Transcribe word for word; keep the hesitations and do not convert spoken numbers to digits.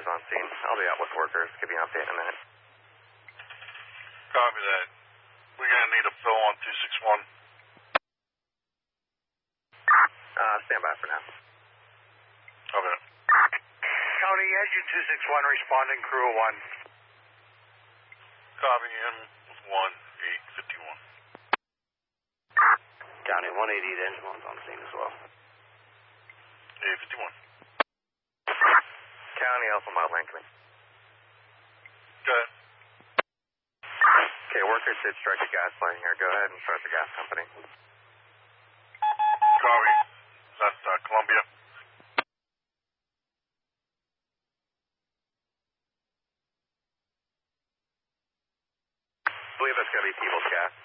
is on scene. I'll be out with workers. Give you an update in a minute. Copy that. We're going to need a fill on two six one. Uh, stand by for now. Copy that. County Engine two six one responding, crew one. Copy him with one eight fifty-one. County one eighty, the engine one's on scene as well. eight fifty-one. County Alpha Mile Lincoln. Good. Okay, workers should strike a gas line here. Go ahead and start the gas company. Copy. That's uh, Columbia. I believe that's going to be People's Gas.